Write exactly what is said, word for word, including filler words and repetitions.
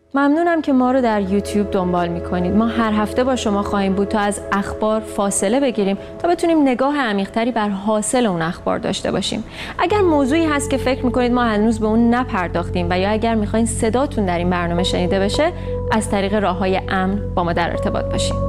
ممنونم که ما رو در یوتیوب دنبال میکنید. ما هر هفته با شما خواهیم بود تا از اخبار فاصله بگیریم تا بتونیم نگاه عمیق‌تری بر حاصل اون اخبار داشته باشیم. اگر موضوعی هست که فکر میکنید ما هنوز به اون نپرداختیم و یا اگر میخواین صداتون در این برنامه شنیده بشه، از طریق راه‌های امن با ما در ارتباط باشید.